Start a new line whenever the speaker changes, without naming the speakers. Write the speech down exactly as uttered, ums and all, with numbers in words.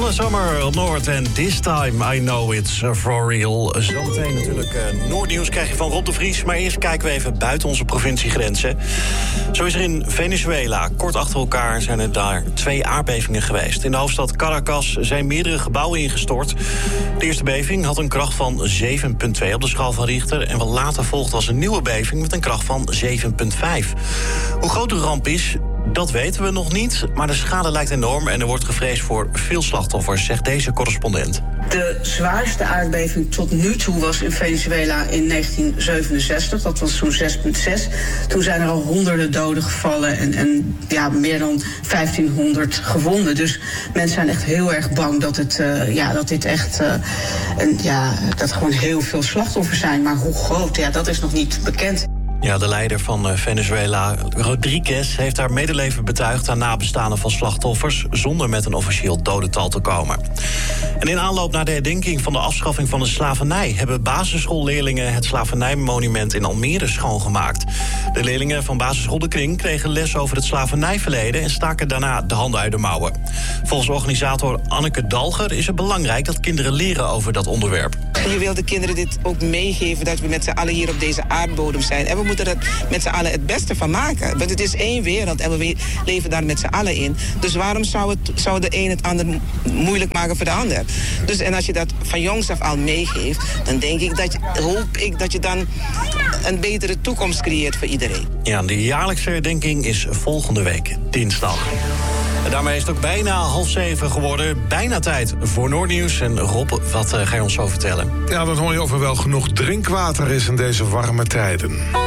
Donna Summer op Noord en This Time I Know It's For Real. Zometeen natuurlijk uh, Noordnieuws krijg je van Rob de Vries. Maar eerst kijken we even buiten onze provinciegrenzen. Zo is er in Venezuela, kort achter elkaar, zijn er daar twee aardbevingen geweest. In de hoofdstad Caracas zijn meerdere gebouwen ingestort. De eerste beving had een kracht van zeven komma twee op de schaal van Richter. En wat later volgde was een nieuwe beving met een kracht van zeven komma vijf. Hoe groot de ramp is, dat weten we nog niet, maar de schade lijkt enorm en er wordt gevreesd voor veel slachtoffers, zegt deze correspondent.
De zwaarste aardbeving tot nu toe was in Venezuela in negentien zevenenzestig. Dat was zo'n zes komma zes. Toen zijn er al honderden doden gevallen en, en ja, meer dan vijftienhonderd gewonden. Dus mensen zijn echt heel erg bang dat, het, uh, ja, dat dit echt uh, een, ja, dat gewoon heel veel slachtoffers zijn. Maar hoe groot, ja, dat is nog niet bekend.
Ja, de leider van Venezuela, Rodriguez, heeft haar medeleven betuigd aan nabestaanden van slachtoffers, zonder met een officieel dodental te komen. En in aanloop naar de herdenking van de afschaffing van de slavernij hebben basisschoolleerlingen het slavernijmonument in Almere schoongemaakt. De leerlingen van basisschool De Kring kregen les over het slavernijverleden en staken daarna de handen uit de mouwen. Volgens organisator Anneke Dalger is het belangrijk dat kinderen leren over dat onderwerp.
Je wil de kinderen dit ook meegeven, dat we met z'n allen hier op deze aardbodem zijn. En we moeten er met z'n allen het beste van maken. Want het is één wereld en we leven daar met z'n allen in. Dus waarom zou, het, zou de een het ander moeilijk maken voor de ander? Dus en als je dat van jongs af al meegeeft, dan denk ik dat je, hoop ik dat je dan een betere toekomst creëert voor iedereen.
Ja, de jaarlijkse herdenking is volgende week dinsdag. En daarmee is het ook bijna half zeven geworden. Bijna tijd voor Noordnieuws. En Rob, wat uh, ga je ons zo vertellen?
Ja, dat hoor je of er wel genoeg drinkwater is in deze warme tijden.